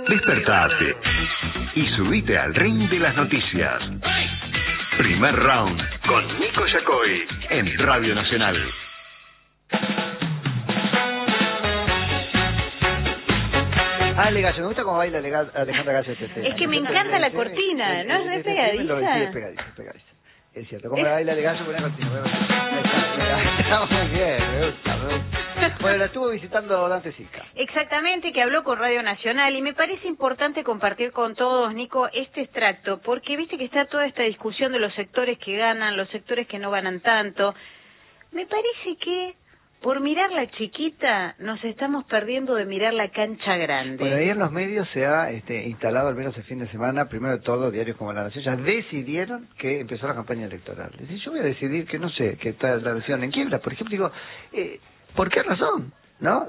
Despertate y subite al ring de las noticias. Primer round con Nico Yacoy en Radio Nacional. Ale Gallo, me gusta cómo baila Alejandra Gallo. Es que me encanta la cortina, ¿no? Es pegadiza. Sí, es pegadiza. Es cierto, como la baila Ale Gallo con la cortina. Está muy bien, me gusta. Bueno, la estuvo visitando Dante Sica. Exactamente, que habló con Radio Nacional, y me parece importante compartir con todos, Nico, este extracto, porque viste que está toda esta discusión de los sectores que ganan, los sectores que no ganan tanto. Me parece que por mirar la chiquita nos estamos perdiendo de mirar la cancha grande. Bueno, ahí en los medios se ha instalado, al menos el fin de semana, primero de todo, diarios como La Nación ya decidieron que empezó la campaña electoral. Es decir, yo voy a decidir que no sé, que está la nación en quiebra, por ejemplo, digo, ¿por qué razón? ¿No?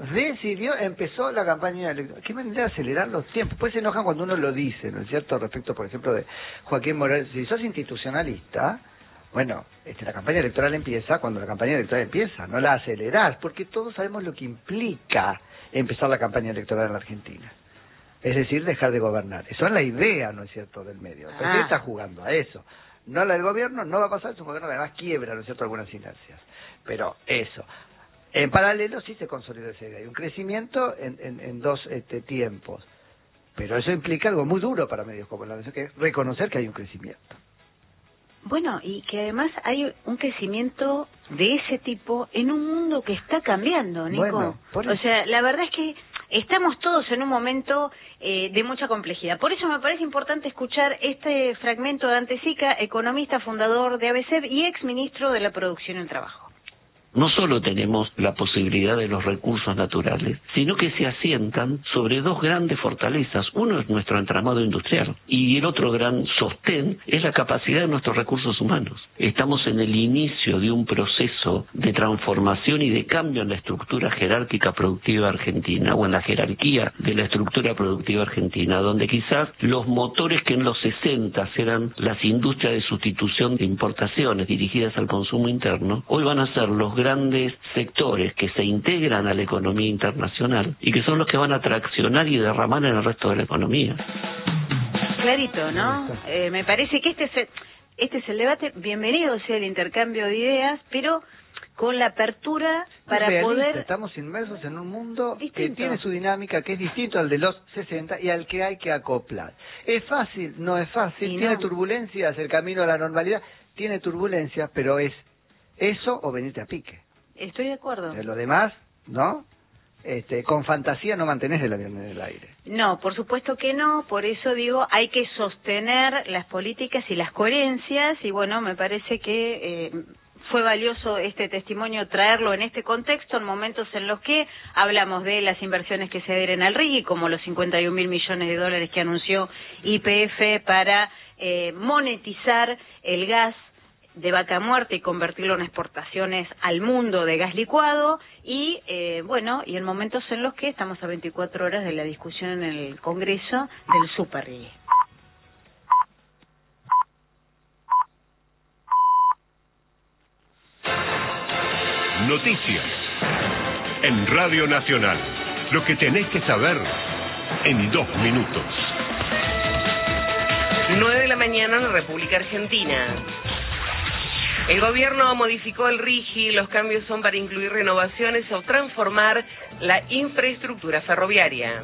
Empezó la campaña electoral. ¿Qué manera de acelerar los tiempos? Pues se enojan cuando uno lo dice, ¿no es cierto? Respecto, por ejemplo, de Joaquín Morales. Si sos institucionalista, bueno, la campaña electoral empieza cuando la campaña electoral empieza, no la acelerás, porque todos sabemos lo que implica empezar la campaña electoral en la Argentina. Es decir, dejar de gobernar. Eso es la idea, ¿no es cierto?, del medio. El presidente está jugando a eso. No la del gobierno, no va a pasar, es un gobierno que además quiebra, ¿no es cierto?, algunas inercias. Pero eso. En paralelo sí se consolida esa idea. Hay un crecimiento en dos tiempos. Pero eso implica algo muy duro para medios como La Nación, que es reconocer que hay un crecimiento. Bueno, y que además hay un crecimiento de ese tipo en un mundo que está cambiando, Nico. Bueno, o sea, la verdad es que estamos todos en un momento de mucha complejidad. Por eso me parece importante escuchar este fragmento de Dante Sica, economista, fundador de ABCEP y ex ministro de la Producción y el Trabajo. No solo tenemos la posibilidad de los recursos naturales, sino que se asientan sobre dos grandes fortalezas. Uno es nuestro entramado industrial y el otro gran sostén es la capacidad de nuestros recursos humanos. Estamos en el inicio de un proceso de transformación y de cambio en la estructura jerárquica productiva argentina, o en la jerarquía de la estructura productiva argentina, donde quizás los motores que en los 60 eran las industrias de sustitución de importaciones dirigidas al consumo interno, hoy van a ser los grandes sectores que se integran a la economía internacional y que son los que van a traccionar y derramar en el resto de la economía. Clarito, ¿no? Me parece que este es el debate. Bienvenido sea el intercambio de ideas, pero con la apertura para poder... Estamos inmersos en un mundo que tiene su dinámica, que es distinto al de los 60 y al que hay que acoplar. ¿Es fácil? No es fácil. ¿Tiene turbulencias el camino a la normalidad? Tiene turbulencias, pero es eso o venirte a pique. Estoy de acuerdo. Lo demás, ¿no? Con fantasía no mantenés el avión en el aire. No, por supuesto que no. Por eso digo, hay que sostener las políticas y las coherencias. Y bueno, me parece que fue valioso este testimonio traerlo en este contexto, en momentos en los que hablamos de las inversiones que se adhieren al RIGI, como los 51.000 millones de dólares que anunció YPF para monetizar el gas de vaca muerta y convertirlo en exportaciones al mundo de gas licuado, y bueno, y en momentos en los que estamos a 24 horas de la discusión en el Congreso del Super RIGI. Noticias en Radio Nacional. Lo que tenés que saber en 2 minutos. 9 de la mañana en la República Argentina. El gobierno modificó el RIGI. Los cambios son para incluir renovaciones o transformar la infraestructura ferroviaria.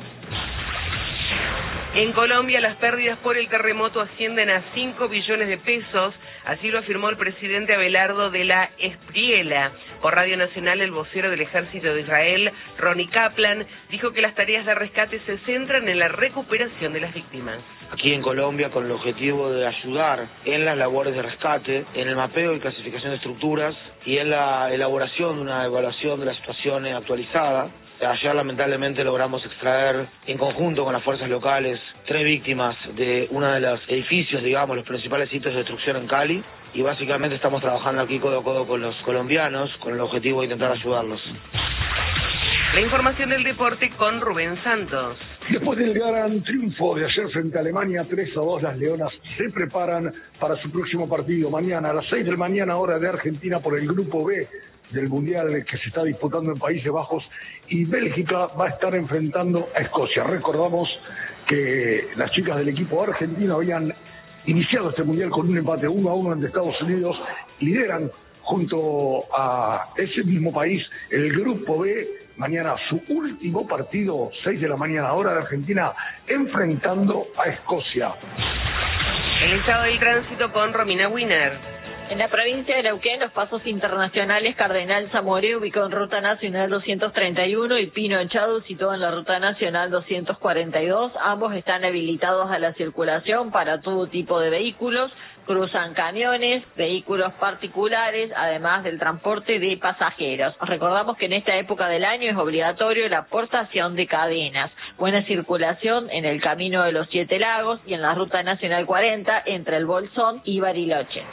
En Colombia, las pérdidas por el terremoto ascienden a 5 billones de pesos. Así lo afirmó el presidente Abelardo de la Espriela. Por Radio Nacional, el vocero del Ejército de Israel, Ronnie Kaplan, dijo que las tareas de rescate se centran en la recuperación de las víctimas. Aquí en Colombia, con el objetivo de ayudar en las labores de rescate, en el mapeo y clasificación de estructuras y en la elaboración de una evaluación de la situación actualizada. Ayer lamentablemente logramos extraer en conjunto con las fuerzas locales 3 víctimas de uno de los edificios, digamos, los principales sitios de destrucción en Cali, y básicamente estamos trabajando aquí codo a codo con los colombianos con el objetivo de intentar ayudarlos. La información del deporte con Rubén Santos. Después del gran triunfo de ayer frente a Alemania 3-2, las Leonas se preparan para su próximo partido mañana a las 6 de la mañana, hora de Argentina, por el Grupo B del Mundial que se está disputando en Países Bajos, y Bélgica va a estar enfrentando a Escocia. Recordamos que las chicas del equipo argentino habían iniciado este mundial con un empate 1-1 ante Estados Unidos, lideran junto a ese mismo país el Grupo B. Mañana su último partido, 6 de la mañana, hora de Argentina, enfrentando a Escocia. El estado del tránsito con Romina Wiener. En la provincia de Neuquén, los pasos internacionales Cardenal Zamoré, ubicado en Ruta Nacional 231, y Pino Echado, situado en la Ruta Nacional 242. Ambos están habilitados a la circulación para todo tipo de vehículos. Cruzan camiones, vehículos particulares, además del transporte de pasajeros. Recordamos que en esta época del año es obligatorio la portación de cadenas. Buena circulación en el Camino de los Siete Lagos y en la Ruta Nacional 40 entre el Bolsón y Bariloche.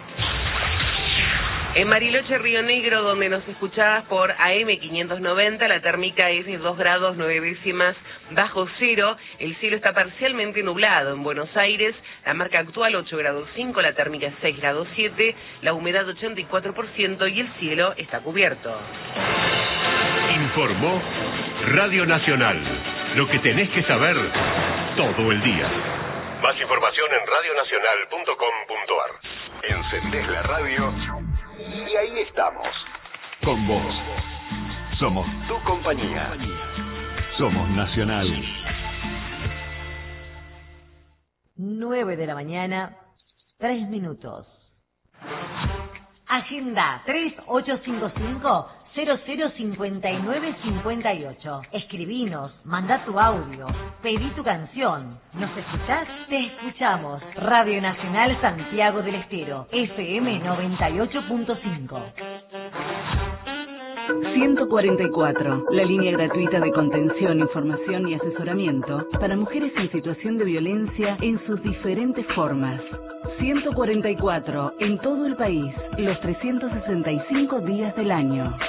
En Bariloche, Río Negro, donde nos escuchabas por AM 590, la térmica es de 2 grados 9 décimas bajo cero. El cielo está parcialmente nublado. En Buenos Aires, la marca actual 8 grados 5, la térmica es 6 grados 7, la humedad 84% y el cielo está cubierto. Informó Radio Nacional. Lo que tenés que saber todo el día. Más información en radionacional.com.ar. Encendés la radio y ahí estamos. Con vos. Somos tu compañía. Somos Nacional. 9 de la mañana, 3 minutos. Agenda 3855-005958. Escribinos, manda tu audio, pedí tu canción. ¿Nos escuchás? Te escuchamos. Radio Nacional Santiago del Estero, FM 98.5. 144, la línea gratuita de contención, información y asesoramiento para mujeres en situación de violencia en sus diferentes formas. 144, en todo el país, los 365 días del año.